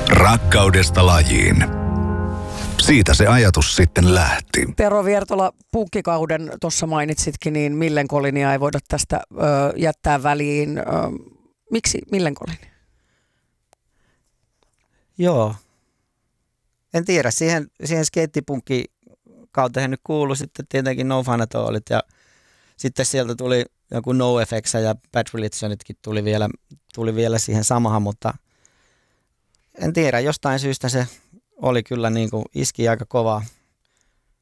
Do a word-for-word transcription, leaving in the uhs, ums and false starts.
Rakkaudesta lajiin. Siitä se ajatus sitten lähti. Tero Viertola, punkkikauden tuossa mainitsitkin, niin Millenkolinia ei voida tästä ö, jättää väliin. Ö, miksi Millenkolini? Joo. En tiedä. Siihen, siihen skeittipunkkikauteen nyt kuului sitten tietenkin No Fanatolit ja sitten sieltä tuli joku NoFX ja Bad Religionitkin tuli vielä, tuli vielä siihen samahan, mutta en tiedä. Jostain syystä se oli kyllä niin kuin iski aika kovaa,